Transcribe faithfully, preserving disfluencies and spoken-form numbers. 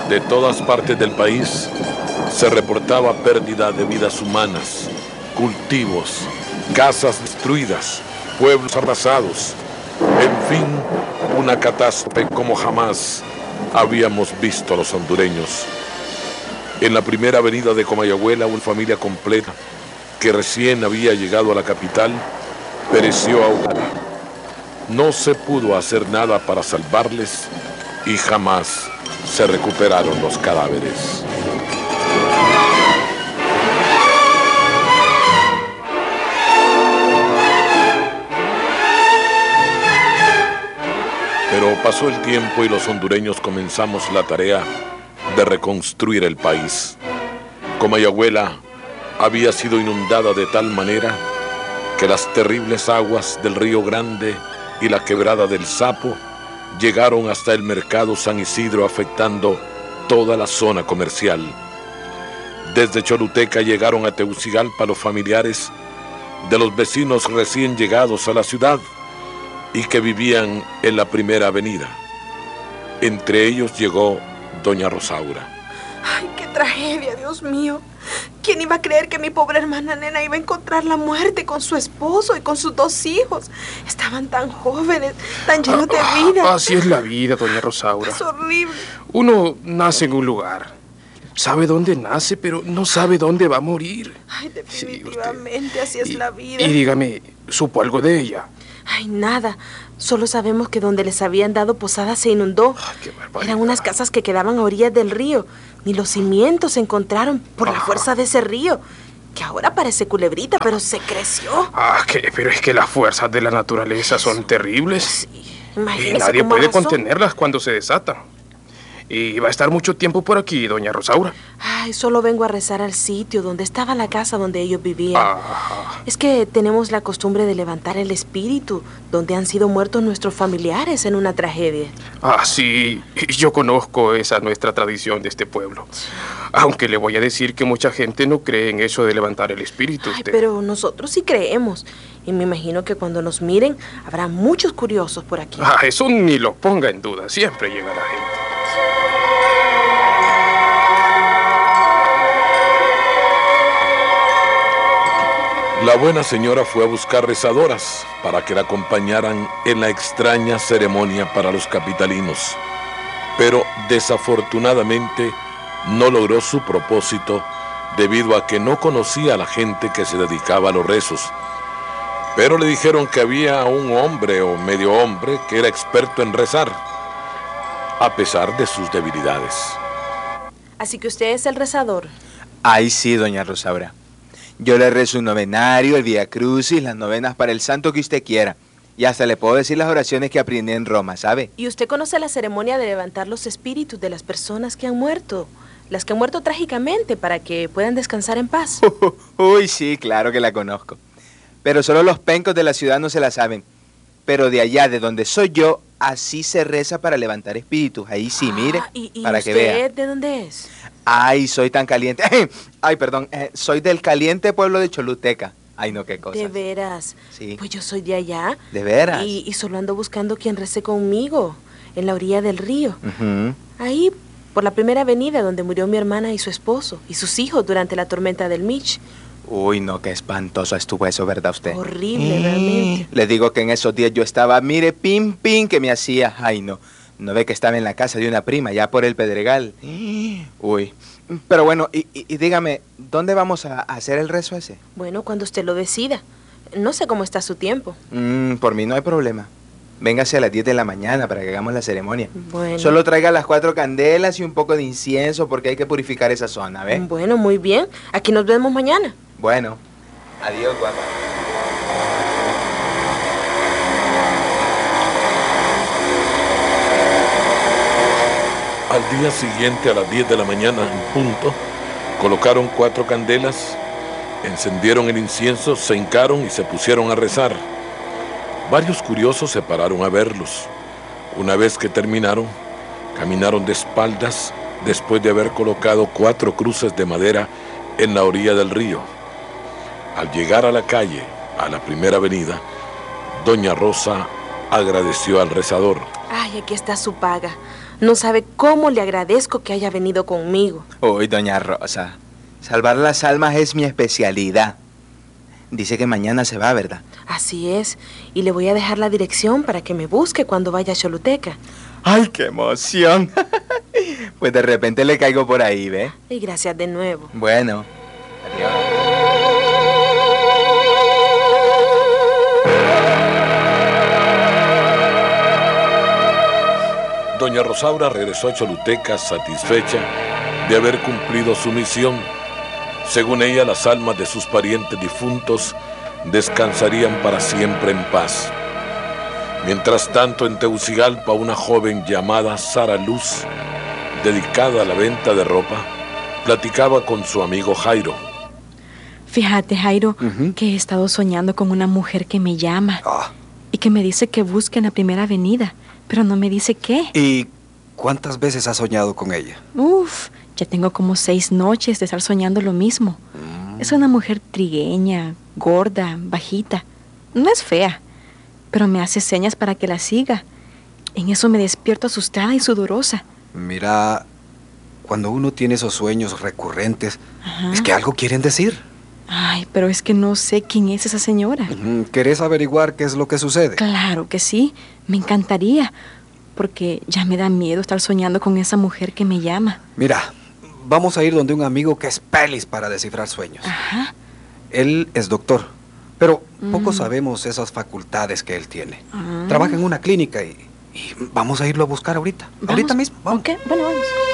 De todas partes del país se reportaba pérdida de vidas humanas, cultivos, casas destruidas, pueblos arrasados. En fin, una catástrofe como jamás habíamos visto a los hondureños. En la primera avenida de Comayagüela, una familia completa que recién había llegado a la capital pereció ahogada. No se pudo hacer nada para salvarles y jamás se recuperaron los cadáveres. Pero pasó el tiempo y los hondureños comenzamos la tarea de reconstruir el país. Comayagüela había sido inundada de tal manera que las terribles aguas del Río Grande y la quebrada del Sapo llegaron hasta el mercado San Isidro, afectando toda la zona comercial. Desde Choluteca llegaron a Tegucigalpa los familiares de los vecinos recién llegados a la ciudad y que vivían en la primera avenida. Entre ellos llegó doña Rosaura. ¡Ay, qué tragedia, Dios mío! ¿Quién iba a creer que mi pobre hermana Nena iba a encontrar la muerte con su esposo y con sus dos hijos? Estaban tan jóvenes, tan llenos de vida. Así es la vida, doña Rosaura. Es horrible. Uno nace en un lugar, sabe dónde nace, pero no sabe dónde va a morir. Ay, definitivamente, sí, así es y, la vida. Y dígame, ¿supo algo de ella? Ay, nada. Solo sabemos que donde les habían dado posada se inundó. Ay, qué barbaridad. Eran unas casas que quedaban a orillas del río. Ni los cimientos se encontraron por ah. la fuerza de ese río, que ahora parece culebrita, pero se creció. Ah, que, pero es que las fuerzas de la naturaleza Eso. son terribles. Sí, imagínese y nadie cómo puede arrasó. contenerlas cuando se desatan. ¿Y va a estar mucho tiempo por aquí, doña Rosaura? Ay, solo vengo a rezar al sitio donde estaba la casa donde ellos vivían. Ah. Es que tenemos la costumbre de levantar el espíritu donde han sido muertos nuestros familiares en una tragedia. Ah, sí, yo conozco esa nuestra tradición de este pueblo. Aunque le voy a decir que mucha gente no cree en eso de levantar el espíritu. Ay, usted. pero nosotros sí creemos. Y me imagino que cuando nos miren, habrá muchos curiosos por aquí. Ah, eso ni lo ponga en duda, siempre llega la gente. La buena señora fue a buscar rezadoras para que la acompañaran en la extraña ceremonia para los capitalinos, pero desafortunadamente no logró su propósito debido a que no conocía a la gente que se dedicaba a los rezos. Pero le dijeron que había un hombre o medio hombre que era experto en rezar, a pesar de sus debilidades. Así que usted es el rezador. Ay, sí, doña Rosaura. Yo le rezo un novenario, el Vía Crucis, las novenas para el santo que usted quiera. Y hasta le puedo decir las oraciones que aprendí en Roma, ¿sabe? ¿Y usted conoce la ceremonia de levantar los espíritus de las personas que han muerto? Las que han muerto trágicamente para que puedan descansar en paz. Uy, sí, claro que la conozco. Pero solo los pencos de la ciudad no se la saben. Pero de allá, de donde soy yo, así se reza para levantar espíritus. Ahí sí, mire, ah, ¿y, y para usted que vea. de dónde es? Ay, soy tan caliente. Ay, perdón, eh, soy del caliente pueblo de Choluteca. Ay, no, qué cosa. ¿De veras? Sí. Pues yo soy de allá. ¿De veras? Y, y solo ando buscando quien rece conmigo, en la orilla del río. Uh-huh. Ahí, por la primera avenida donde murió mi hermana y su esposo, y sus hijos durante la tormenta del Mitch. Uy, no, qué espantoso estuvo eso, ¿verdad usted? Horrible, realmente. Le digo que en esos días yo estaba, mire, pim, pim, que me hacía. Ay, no. No ve que estaba en la casa de una prima, ya por el Pedregal. Uy. Pero bueno, y, y, y dígame, ¿dónde vamos a hacer el rezo ese? Bueno, cuando usted lo decida. No sé cómo está su tiempo. Mm, por mí no hay problema. Véngase a las diez de la mañana para que hagamos la ceremonia. Bueno. Solo traiga las cuatro candelas y un poco de incienso porque hay que purificar esa zona, ¿ve? Bueno, muy bien. Aquí nos vemos mañana. Bueno. Adiós, guapa. Al día siguiente, a las diez de la mañana en punto, colocaron cuatro candelas, encendieron el incienso, se hincaron y se pusieron a rezar. Varios curiosos se pararon a verlos. Una vez que terminaron, caminaron de espaldas después de haber colocado cuatro cruces de madera en la orilla del río. Al llegar a la calle, a la primera avenida, doña Rosa agradeció al rezador. Ay, aquí está su paga. No sabe cómo le agradezco que haya venido conmigo. Uy, doña Rosa, salvar las almas es mi especialidad. Dice que mañana se va, ¿verdad? Así es. Y le voy a dejar la dirección para que me busque cuando vaya a Choluteca. ¡Ay, qué emoción! Pues de repente le caigo por ahí, ¿ve? Y gracias de nuevo. Bueno, adiós. Doña Rosaura regresó a Choluteca satisfecha de haber cumplido su misión. Según ella, las almas de sus parientes difuntos descansarían para siempre en paz. Mientras tanto, en Tegucigalpa, una joven llamada Sara Luz, dedicada a la venta de ropa, platicaba con su amigo Jairo. Fíjate, Jairo, Ujú. que he estado soñando con una mujer que me llama Ah, y que me dice que busque en la primera avenida, pero no me dice qué. ¿y cuántas veces has soñado con ella? Uf, ya tengo como seis noches de estar soñando lo mismo. Es una mujer trigueña, gorda, bajita. No es fea, pero me hace señas para que la siga. En eso me despierto asustada y sudorosa. Mira, cuando uno tiene esos sueños recurrentes, Ajá. es que algo quieren decir. Ay, pero es que no sé quién es esa señora. Ujú, ¿querés averiguar qué es lo que sucede? Claro que sí, me encantaría, porque ya me da miedo estar soñando con esa mujer que me llama. Mira, vamos a ir donde un amigo que es pelis para descifrar sueños. Ajá. Él es doctor, pero poco Mm. sabemos esas facultades que él tiene. Ah. Trabaja en una clínica y, y vamos a irlo a buscar ahorita. Vamos. Ahorita mismo, vamos. Ok, bueno, vamos.